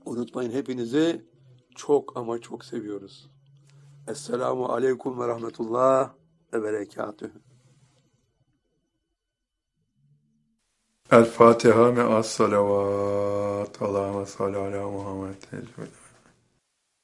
Unutmayın, hepinizi çok ama çok seviyoruz. Esselamu aleyküm ve rahmetullah ve berekatühü. El Fatiha me'as salavat. Allahümme salli ala Muhammed.